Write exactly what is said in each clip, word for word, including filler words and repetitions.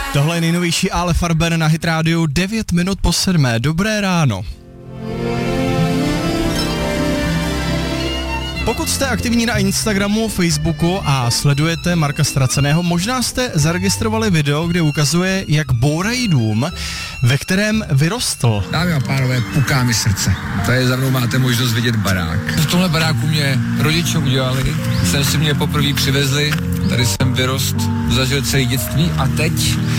Tohle je nejnovější Ale Farben na Hit rádiu, devět minut po sedmé. Dobré ráno. Pokud jste aktivní na Instagramu, Facebooku a sledujete Marka Ztraceného, možná jste zaregistrovali video, kde ukazuje, jak bourají dům, ve kterém vyrostl. Dámy a pánové, puká mi srdce. Tady za mnou máte možnost vidět barák. V tomhle baráku mě rodiče udělali, jsem si mě poprvé přivezli, tady jsem vyrost, zažil celé dětství a teď,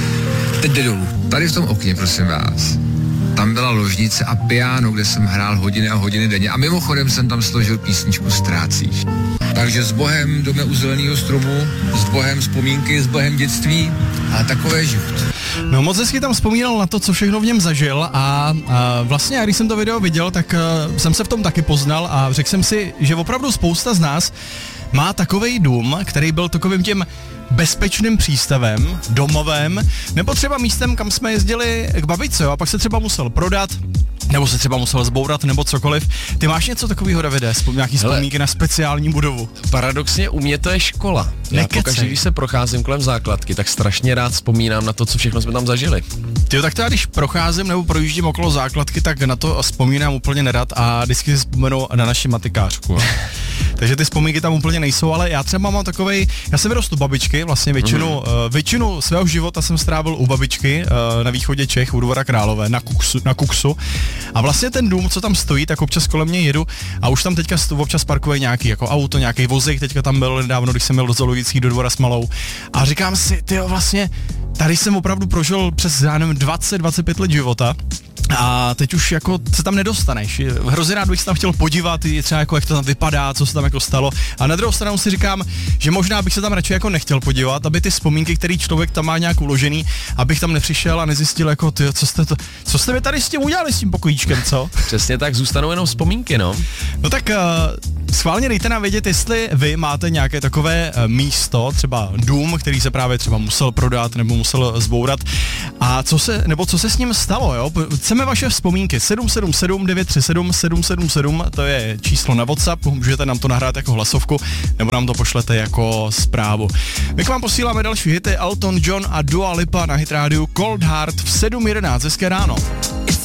teď jde dolů. Tady v tom okně, prosím vás. Tam byla ložnice a piano, kde jsem hrál hodiny a hodiny denně. A mimochodem jsem tam složil písničku Ztrácíš. Takže s Bohem jdeme u zeleného stromu, s Bohem vzpomínky, s Bohem dětství a takové život. No moc hezky tam vzpomínal na to, co všechno v něm zažil a, a vlastně, když jsem to video viděl, tak uh, jsem se v tom taky poznal a řekl jsem si, že opravdu spousta z nás má takovej dům, který byl takovým tím bezpečným přístavem, domovem, nebo třeba místem, kam jsme jezdili k babičce, jo, a pak se třeba musel prodat, nebo se třeba musel zbourat, nebo cokoliv. Ty máš něco takového, Davide, nějaký vzpomínky na speciální budovu? Paradoxně u mě to je škola. Já pokaždé, když se procházím kolem základky, tak strašně rád vzpomínám na to, co všechno jsme tam zažili. Tyjo, tak to já když procházím nebo projíždím okolo základky, tak na to vzpomínám úplně nerad a vždycky si vzpomenu na naši matikářku. Takže ty vzpomínky tam úplně nejsou, ale já třeba mám takovej, já jsem vyrostu babičky, vlastně většinu, mm. uh, většinu svého života jsem strávil u babičky uh, na východě Čech, u Dvora Králové, na Kuksu, na Kuksu. A vlastně ten dům, co tam stojí, tak občas kolem mě jedu a už tam teďka občas parkuje nějaký jako auto, nějaký vozík, teďka tam byl nedávno, když jsem měl do zoologických do Dvora s malou. A říkám si, tyjo, vlastně tady jsem opravdu prožil přes, já nevím, dvacet dvacet pět let života. A teď už jako se tam nedostaneš. Hrozně rád bych se tam chtěl podívat, třeba jako jak to tam vypadá, co se tam jako stalo. A na druhou stranu si říkám, že možná bych se tam radši jako nechtěl podívat, aby ty vzpomínky, který člověk tam má nějak uložený, abych tam nepřišel a nezjistil jako ty, co jste to, co jste mi tady s tím udělali s tím pokojíčkem, co? Přesně tak, zůstanou jenom vzpomínky, no. No tak uh, schválně dejte nám vědět, jestli vy máte nějaké takové uh, místo, třeba dům, který se právě třeba musel prodat nebo musel zbourat. A co se, nebo co se s ním stalo, jo? Chceme vaše vzpomínky. sedm sedm sedm devět tři sedm sedm sedm sedm, to je číslo na WhatsApp, můžete nám to nahrát jako hlasovku, nebo nám to pošlete jako zprávu. My k vám posíláme další hity, Elton John a Dua Lipa na Hit rádiu, Cold Heart v sedm jedenáct. Hezké ráno.